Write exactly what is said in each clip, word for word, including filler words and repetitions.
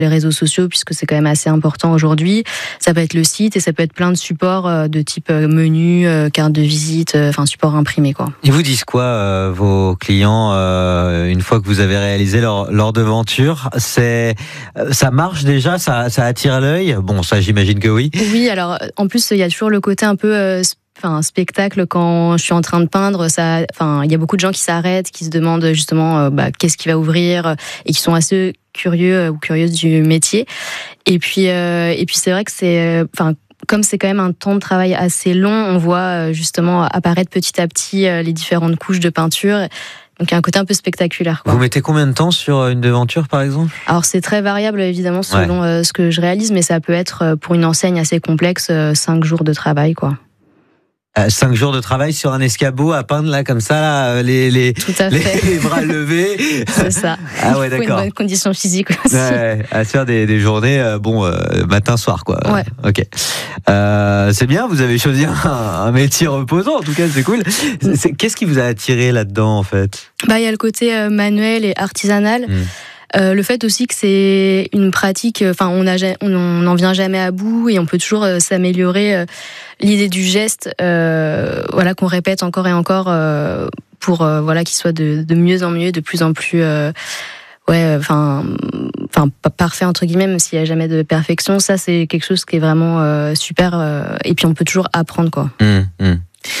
les réseaux sociaux, puisque c'est quand même assez important aujourd'hui. Ça peut être le site et ça peut être plein de supports de type menu, carte de visite, enfin support imprimé, quoi. Ils vous disent quoi, euh, vos clients, euh, une fois que vous avez réalisé leur, leur devanture? C'est, ça marche déjà, ça, ça attire l'œil? Bon, ça j'imagine que oui. Oui, alors en plus il y a toujours le côté un peu... Euh, Enfin, un spectacle quand je suis en train de peindre, ça, enfin, il y a beaucoup de gens qui s'arrêtent, qui se demandent justement euh, bah, qu'est-ce qui va ouvrir et qui sont assez curieux euh, ou curieuses du métier. Et puis, euh, et puis c'est vrai que c'est, enfin, comme c'est quand même un temps de travail assez long, on voit euh, justement apparaître petit à petit euh, les différentes couches de peinture. Donc il y a un côté un peu spectaculaire, quoi. Vous mettez combien de temps sur une devanture, par exemple? Alors c'est très variable évidemment selon ouais. euh, ce que je réalise, mais ça peut être pour une enseigne assez complexe, euh, cinq jours de travail, quoi. Euh, cinq jours de travail sur un escabeau à peindre là comme ça, là, les, les, Tout à fait. les, les bras levés. C'est ça. Ah ouais, il faut d'accord. une bonne condition physique aussi. Ouais, à se faire des, des journées, euh, bon, euh, matin-soir, quoi. Ouais. Ok. Euh, c'est bien, vous avez choisi un, un métier reposant, en tout cas, c'est cool. C'est, qu'est-ce qui vous a attiré là-dedans, en fait? Bah, il y a le côté euh, manuel et artisanal. Mmh. Euh, le fait aussi que c'est une pratique, enfin on n'en vient jamais à bout et on peut toujours euh, s'améliorer. Euh, l'idée du geste, euh, voilà, qu'on répète encore et encore euh, pour euh, voilà qu'il soit de, de mieux en mieux, de plus en plus, euh, ouais, enfin, enfin parfait entre guillemets, même s'il n'y a jamais de perfection. Ça c'est quelque chose qui est vraiment euh, super. Euh, et puis on peut toujours apprendre, quoi. Mmh, mmh.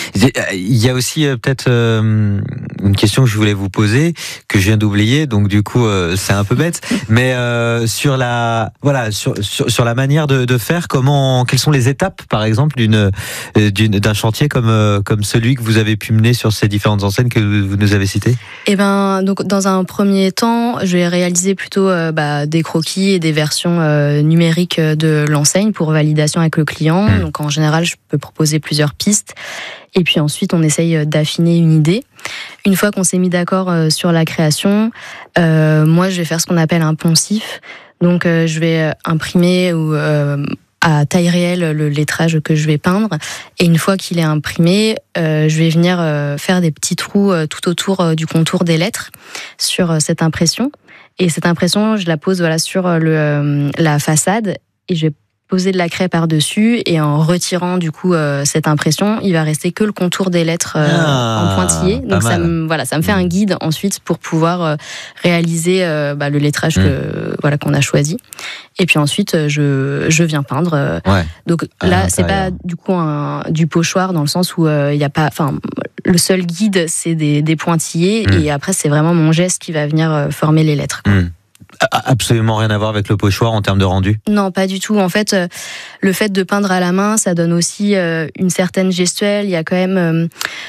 Il y a aussi euh, peut-être euh, une question que je voulais vous poser, que je viens d'oublier, donc du coup euh, c'est un peu bête, mais euh, sur la voilà sur, sur sur la manière de, de faire, comment, quelles sont les étapes par exemple d'une, d'une d'un chantier comme euh, comme celui que vous avez pu mener sur ces différentes enseignes que vous nous avez citées? Eh ben donc dans un premier temps, je vais réaliser plutôt euh, bah, des croquis et des versions euh, numériques de l'enseigne pour validation avec le client. Mmh. Donc en général, je peux proposer plusieurs pistes. Et puis ensuite, on essaye d'affiner une idée. Une fois qu'on s'est mis d'accord sur la création, euh, moi, je vais faire ce qu'on appelle un poncif. Donc, euh, je vais imprimer ou euh, à taille réelle le lettrage que je vais peindre. Et une fois qu'il est imprimé, euh, je vais venir euh, faire des petits trous euh, tout autour euh, du contour des lettres sur euh, cette impression. Et cette impression, je la pose voilà sur le, euh, la façade et je vais poser de la craie par-dessus, et en retirant du coup euh, cette impression, il va rester que le contour des lettres euh, ah, en pointillé. Donc ça me, voilà, ça me fait un guide ensuite pour pouvoir euh, réaliser euh, bah, le lettrage mmh. que, voilà, qu'on a choisi. Et puis ensuite, je, je viens peindre. Euh, ouais. Donc là, c'est pas du coup un, du pochoir dans le sens où il euh, y a pas, enfin, le seul guide, c'est des, des pointillés, mmh. et après c'est vraiment mon geste qui va venir euh, former les lettres, quoi. Mmh. Absolument rien à voir avec le pochoir en termes de rendu? Non, pas du tout. En fait, euh, le fait de peindre à la main, ça donne aussi euh, une certaine gestuelle. Il y a quand même euh,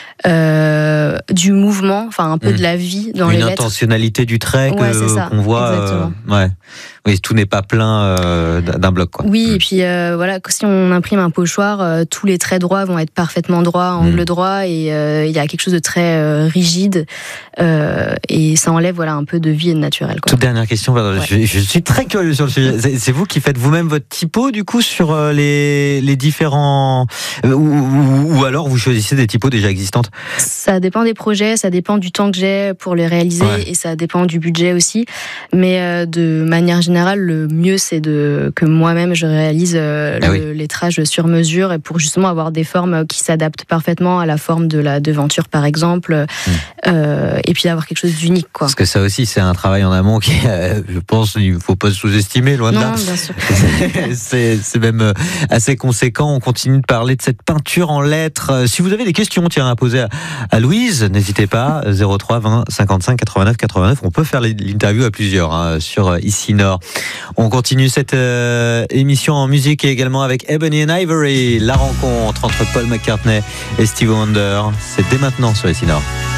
euh, du mouvement, enfin un peu mmh. de la vie dans une les lettres. Une intentionnalité du trait que, ouais, c'est ça, qu'on voit. Exactement. Euh, ouais. Oui, tout n'est pas plein euh, d'un bloc, quoi. Oui, mmh. et puis euh, voilà, si on imprime un pochoir, euh, tous les traits droits vont être parfaitement droits, angle mmh. droit, et euh, il y a quelque chose de très euh, rigide, euh, et ça enlève voilà un peu de vie et de naturel, quoi. Toute dernière question, pardon, ouais. je, je suis très curieux sur le sujet. C'est, c'est vous qui faites vous-même votre typo du coup sur euh, les les différents euh, ou, ou, ou alors vous choisissez des typos déjà existantes? Ça dépend des projets, ça dépend du temps que j'ai pour les réaliser, ouais. et ça dépend du budget aussi. Mais euh, de manière générale, le mieux c'est de que moi-même je réalise euh, ah le oui. lettrage sur mesure, et pour justement avoir des formes qui s'adaptent parfaitement à la forme de la devanture par exemple, mmh. euh, et puis d'avoir quelque chose d'unique, quoi. Parce que ça aussi c'est un travail en amont qui, euh, je pense, il ne faut pas se sous-estimer, loin de là. Non, bien sûr. c'est, c'est même assez conséquent. On continue de parler de cette peinture en lettres. Si vous avez des questions tiens, à poser à, à Louise, n'hésitez pas, zéro trois vingt cinquante-cinq quatre-vingt-neuf quatre-vingt-neuf. On peut faire l'interview à plusieurs hein, sur Ici Nord. On continue cette euh, émission en musique et également avec Ebony and Ivory. La rencontre entre Paul McCartney et Stevie Wonder. C'est dès maintenant sur Ici Nord.